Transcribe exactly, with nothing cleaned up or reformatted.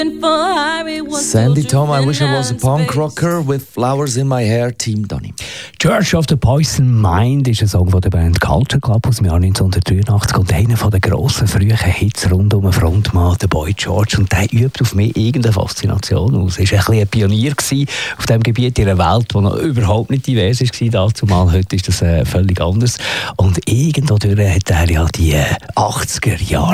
Sandy Tom, I wish I was a punk rocker with flowers in my hair, Team Donny. Church of the Poison Mind ist ein Song von der Band Culture Club aus dem Jahr neunzehnhundertdreiundachtzig und einer von den grossen frühen Hits rund um den Frontmann, den Boy George. Und der übt auf mich irgendeine Faszination aus. Er war ein bisschen ein Pionier auf diesem Gebiet in einer Welt, die noch überhaupt nicht divers war. Zumal heute ist das äh, völlig anders. Und irgendwo durch hat er ja die achtziger Jahre